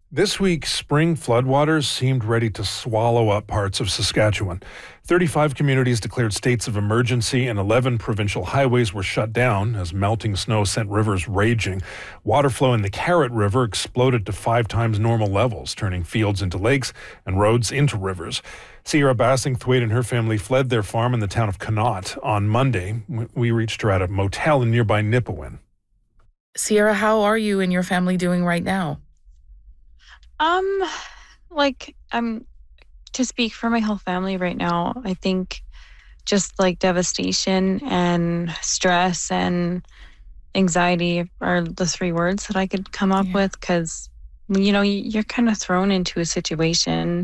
This week, spring floodwaters seemed ready to swallow up parts of Saskatchewan. 35 communities declared states of emergency and 11 provincial highways were shut down as melting snow sent rivers raging. Water flow in the Carrot River exploded to 5 times normal levels, turning fields into lakes and roads into rivers. Sierra Bassingthwaite and her family fled their farm in the town of Connaught on Monday. We reached her at a motel in nearby Nipawin. Sierra, how are you and your family doing right now? Um, I'm to speak for my whole family right now, I think just like devastation and stress and anxiety are the 3 words that I could come up with because, you're kind of thrown into a situation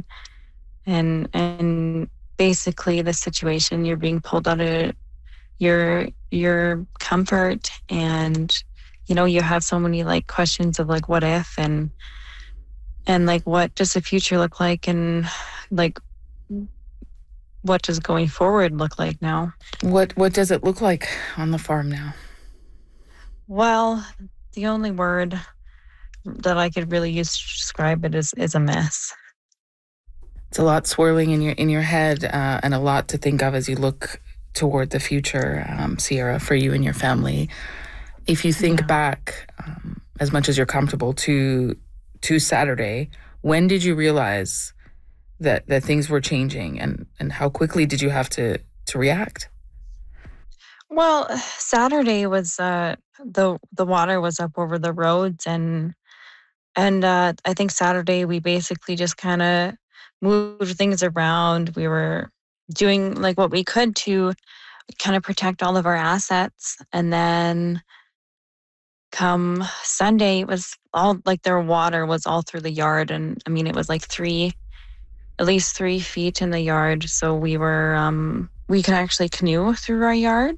and basically the situation you're being pulled out of your comfort and, you have so many like questions of like, what if and like what does the future look like and like what does going forward look like now? What does it look like on the farm now? Well, the only word that I could really use to describe it is a mess. It's a lot swirling in your head and a lot to think of as you look toward the future, Sierra, for you and your family. If you think back, as much as you're comfortable, to Saturday, when did you realize that things were changing and how quickly did you have to react? Well, Saturday was the water was up over the roads and I think Saturday we basically just kind of moved things around. We were doing like what we could to kind of protect all of our assets and then come Sunday, it was all like their water was all through the yard. And I mean, it was like at least 3 feet in the yard. So we we could actually canoe through our yard.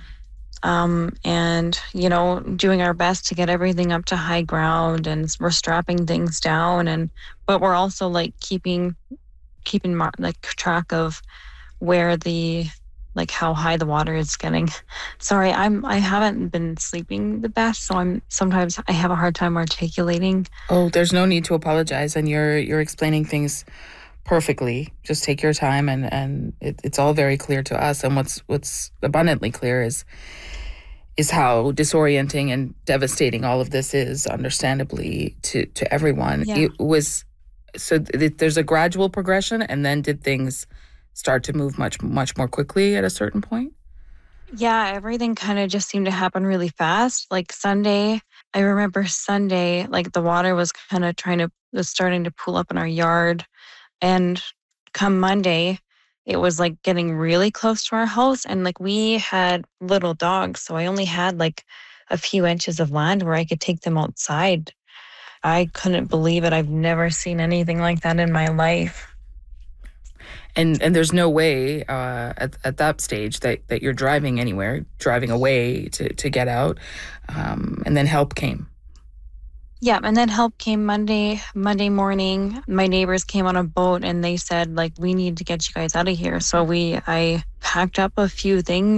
And, doing our best to get everything up to high ground and we're strapping things down. But we're also like keeping like track of where how high the water is getting. Sorry, I haven't been sleeping the best, so sometimes I have a hard time articulating. Oh, there's no need to apologize, and you're explaining things perfectly. Just take your time, and it's all very clear to us. And what's abundantly clear is how disorienting and devastating all of this is, understandably to everyone. Yeah. It was there's a gradual progression, and then did things start to move much more quickly at a certain point? Yeah, everything kind of just seemed to happen really fast. Like Sunday, I remember Sunday, like the water was kind of was starting to pool up in our yard. And come Monday, it was like getting really close to our house. And like we had little dogs, so I only had like a few inches of land where I could take them outside. I couldn't believe it. I've never seen anything like that in my life. And there's no way at that stage that you're driving anywhere, driving away to get out. And then help came. Yeah, and then help came Monday morning. My neighbors came on a boat and they said, like, we need to get you guys out of here. So I packed up a few things